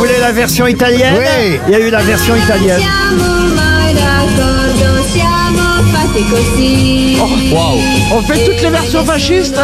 voulez la version italienne? Oui. Il y a eu la version italienne. Waouh. On fait toutes les versions fascistes.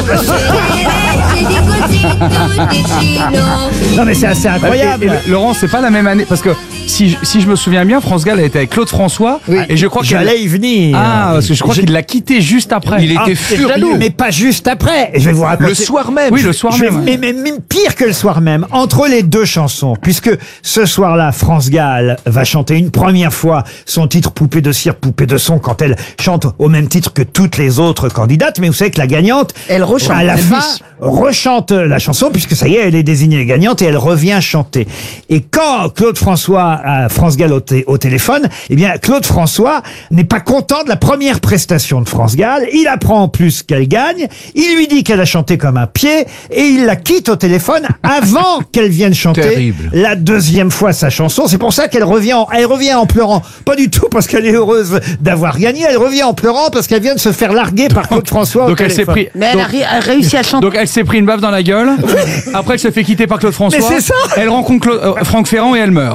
Non mais c'est assez incroyable. Et Laurent, c'est pas la même année parce que si je me souviens bien, France Gall a été avec Claude François et je crois J'allais y venir. parce que je crois qu'il l'a quitté juste après. Il était c'est furieux. jaloux. Mais pas juste après. Je vais vous raconter. Le soir même. Oui, le soir même. Mais même pire que le soir même, entre les deux chansons, puisque ce soir-là, France Gall va chanter une première fois son titre Poupée de cire, Poupée de son, quand elle chante au même titre que toutes les autres candidates. Mais vous savez que la gagnante, Elle rechante. à la Elle fin, glisse. rechante la chanson, puisque ça y est, elle est désignée gagnante et elle revient chanter. Et quand Claude François a France Gall au téléphone, eh bien, Claude François n'est pas content de la première prestation de France Gall. Il apprend en plus qu'elle gagne. Il lui dit qu'elle a chanté comme un pied et il la quitte au téléphone avant qu'elle vienne chanter Terrible. la deuxième fois sa chanson. C'est pour ça qu'elle revient, elle revient en pleurant. Pas du tout parce qu'elle est heureuse d'avoir gagné. Elle revient en pleurant parce qu'elle vient de se faire larguer par Claude François au Donc elle s'est téléphone. pris. Mais elle a réussi à chanter. Donc elle s'est pris une baffe dans la gueule. Après elle se fait quitter par Claude François. Mais c'est ça. Elle rencontre Franck Ferrand et elle meurt.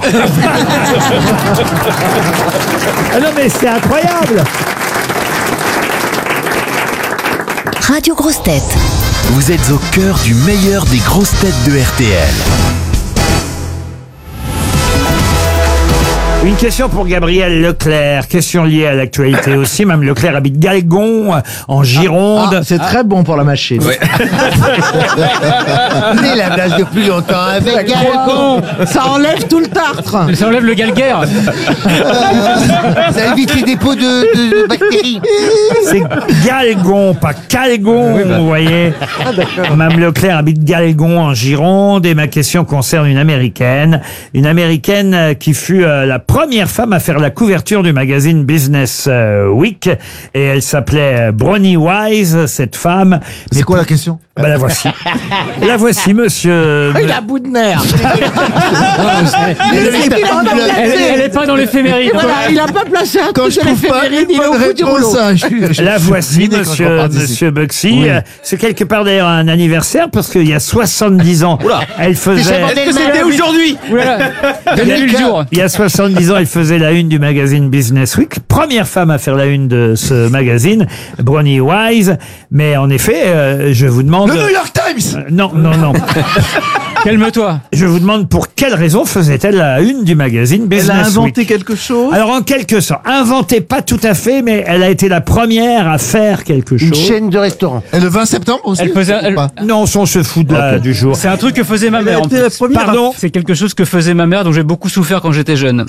Ah non mais c'est incroyable. Radio Grosses Têtes. Vous êtes au cœur du meilleur des grosses têtes de RTL. Une question pour Gabriel Leclerc, question liée à l'actualité aussi. Mme Leclerc habite Galgon, en Gironde. C'est très bon pour la machine. Mais la blague de plus longtemps avec Galgon. Ça enlève tout le tartre. Ça enlève le galguerre. Ça évite les dépôts de bactéries. C'est Galgon, pas Calgon, vous voyez. Mme Leclerc habite Galgon, en Gironde, et ma question concerne une Américaine qui fut la première femme à faire la couverture du magazine Business Week, et elle s'appelait Bronnie Wise, cette femme. C'est quoi la question? Ben, la voici. La voici, monsieur. Il a bout de nerf. Elle est pas dans l'éphéméride. Voilà, il a pas placé un truc de l'éphéméride, il est au bout du rouleau. La voici, monsieur Buxy. C'est quelque part d'ailleurs un anniversaire parce qu'il y a 70 ans, elle faisait. Est-ce que c'était aujourd'hui? Donnez-lui le jour. Il y a 70 ans, elle faisait la une du magazine Business Week. Première femme à faire la une de ce magazine, Bronnie Wise. Mais en effet, je vous demande. Le New York Times. Non. Calme-toi. Je vous demande pour quelle raison faisait-elle la une du magazine Business Elle a inventé Week. quelque chose. Alors en quelque sorte, inventé pas tout à fait, mais elle a été la première à faire quelque chose. Une chaîne de restaurants. Et le 20 septembre aussi? Elle faisait. ou pas Non, on se fout du jour. C'est un truc que faisait ma mère. été la première. Pardon. C'est quelque chose que faisait ma mère dont j'ai beaucoup souffert quand j'étais jeune.